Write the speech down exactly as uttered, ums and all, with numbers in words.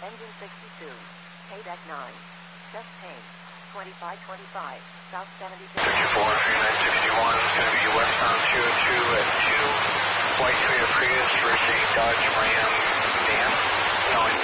Engine sixty-two. Payback nine. Chest pain. twenty-five twenty-five. South seventy-six. fifty-four, three nine sixty-one. It's going to be westbound two oh two at two. White Toyota Prius versus Dodge Ram Dan. No,